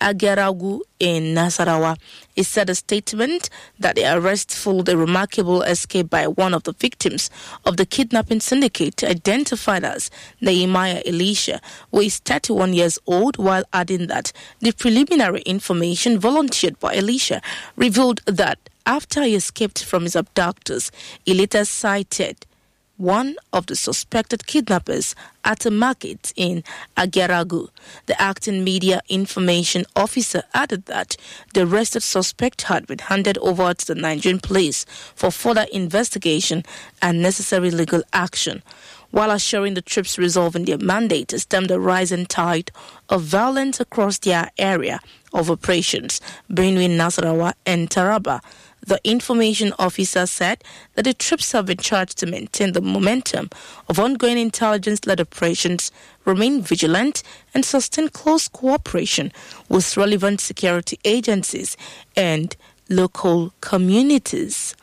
Ageragu in Nasarawa. He said a statement that the arrest followed a remarkable escape by one of the victims of the kidnapping syndicate, identified as Nehemiah Elisha, who is 31 years old, while adding that the preliminary information volunteered by Elisha revealed that after he escaped from his abductors, he later sighted one of the suspected kidnappers at a market in Ageragu. The acting media information officer added that the arrested suspect had been handed over to the Nigerian police for further investigation and necessary legal action, while assuring the troops resolving their mandate to stem the rising tide of violence across their area of operations between Nasarawa and Taraba. The information officer said that the troops have been charged to maintain the momentum of ongoing intelligence-led operations, remain vigilant, and sustain close cooperation with relevant security agencies and local communities.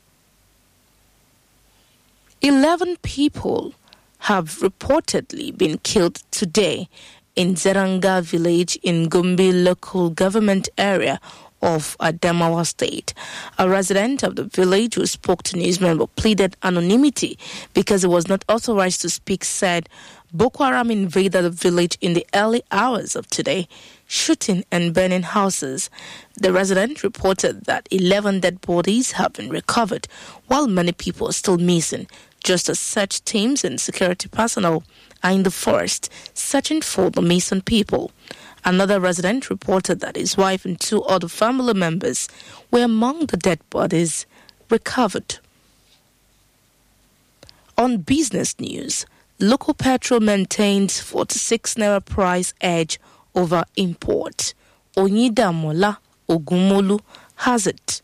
11 people have reportedly been killed today in Zeranga village in Gombe local government area of Adamawa State. A resident of the village who spoke to newsmen but pleaded anonymity because he was not authorized to speak said Boko Haram invaded the village in the early hours of today, shooting and burning houses. The resident reported that 11 dead bodies have been recovered, while many people are still missing, just as search teams and security personnel are in the forest searching for the missing people. Another resident reported that his wife and 2 other family members were among the dead bodies recovered. On business news, local petrol maintains 46 naira price edge over import. Onyidamola Ogumolu has it.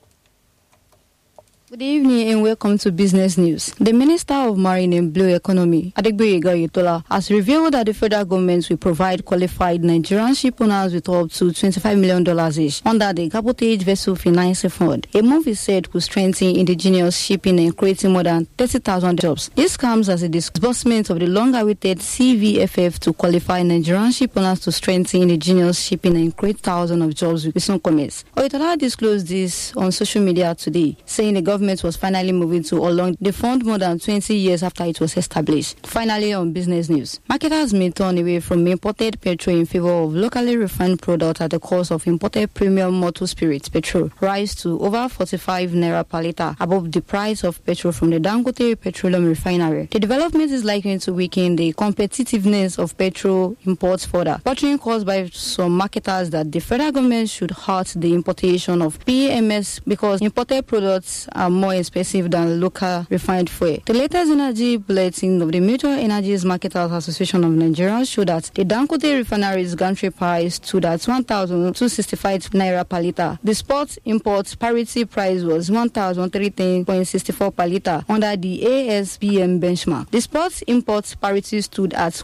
Good evening and welcome to Business News. The Minister of Marine and Blue Economy, Adegboyega Oyetola, has revealed that the federal government will provide qualified Nigerian ship owners with up to $25 million each under the Cabotage Vessel Financing Fund. A move is said could strengthen indigenous shipping and creating more than 30,000 jobs. This comes as a disbursement of the long-awaited CVFF to qualify Nigerian ship owners to strengthen indigenous shipping and create thousands of jobs with some commerce. Oyetola disclosed this on social media today, saying the government was finally moving to along the fund more than 20 years after it was established. Finally, on business news, marketers may turn away from imported petrol in favor of locally refined products at the cost of imported premium motor spirits petrol rise to over 45 naira per litre, above the price of petrol from the Dangote Petroleum Refinery. The development is likely to weaken the competitiveness of petrol imports further, bothering caused by some marketers that the federal government should halt the importation of PMS because imported products are more expensive than local refined fuel. The latest energy bulletin of the Mutual Energies Marketers Association of Nigeria showed that the Dangote Refinery's gantry price stood at 1,265 naira per litre. The spot import parity price was 1,310.64 per litre under the ASBM benchmark. The spot import parity stood at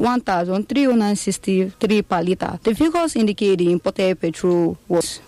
1,309.63 per litre. The figures indicate the imported petrol was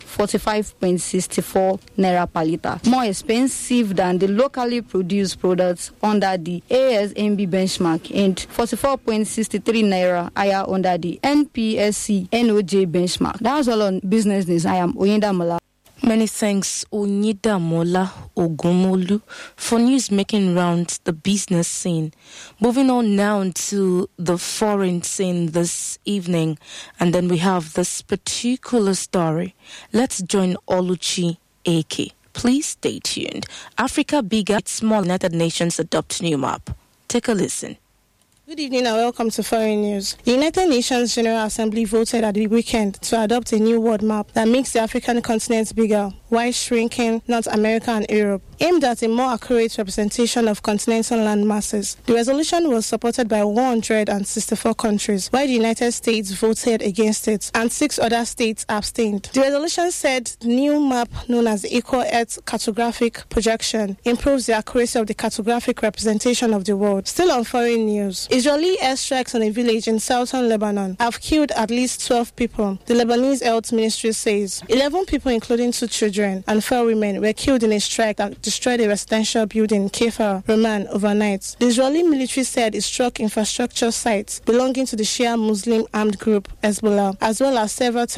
45.64 naira per litre, more expensive than the locally produced products under the ASMB benchmark and 44.63 naira higher under the NPSC NOJ benchmark. That's all on business news. I am Oyindamola. Many thanks, Onyidamola Ogumolu, for news making rounds the business scene. Moving on now to the foreign scene this evening, and then we have this particular story. Let's join Oluchi Eke. Please stay tuned. Africa bigger, small United Nations adopt new map. Take a listen. Good evening and welcome to Foreign News. The United Nations General Assembly voted at the weekend to adopt a new world map that makes the African continent bigger while shrinking North America and Europe, aimed at a more accurate representation of continental land masses. The resolution was supported by 164 countries, while the United States voted against it and 6 other states abstained. The resolution said the new map, known as the Equal Earth Cartographic Projection, improves the accuracy of the cartographic representation of the world. Still on Foreign News, Israeli airstrikes on a village in southern Lebanon have killed at least 12 people, the Lebanese Health Ministry says. 11 people, including 2 children and 4 women, were killed in a strike that destroyed a residential building in Kfar, Roman, overnight. The Israeli military said it struck infrastructure sites belonging to the Shia Muslim armed group Hezbollah, as well as several